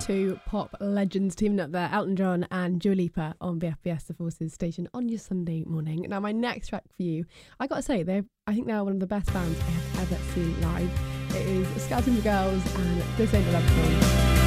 Two pop legends teaming up there, Elton John and Dua Lipa on BFBS The Forces station on your Sunday morning. Now, my next track for you, I got to say, I think they're one of the best bands I have ever seen live. It is Scouting for Girls and This Ain't a Love Song.